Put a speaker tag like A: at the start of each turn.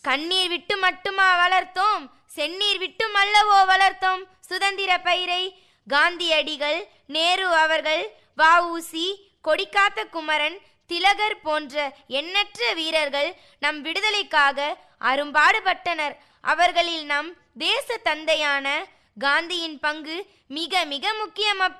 A: கண்ணீர் விட்டு மட்டுமா வளர்த்தோம், செந்நீர் விட்டு மல்லவோ வளர்த்தோம் சுதந்திர பயிரை. காந்தியடிகள், நேரு அவர்கள், வ.உ.சி., கொடிக்காத்த குமரன், திலகர் போன்ற எண்ணற்ற வீரர்கள் நம் விடுதலைக்காக அரும்பாடுபட்டனர். அவர்களில் நம் தேச தந்தையான காந்தியின் பங்கு மிக மிக முக்கியம்.